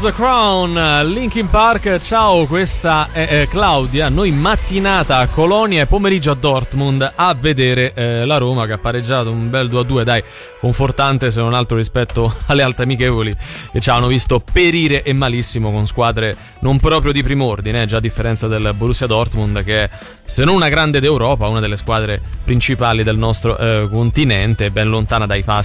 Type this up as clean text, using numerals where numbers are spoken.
the Crown, Linkin Park. Ciao, questa è Claudia. Noi mattinata a Colonia e pomeriggio a Dortmund a vedere la Roma, che ha pareggiato un bel 2-2, dai, confortante se non altro rispetto alle altre amichevoli che ci hanno visto perire e malissimo con squadre non proprio di prim'ordine, già a differenza del Borussia Dortmund, che è, se non una grande d'Europa, una delle squadre principali del nostro continente, ben lontana dai fasti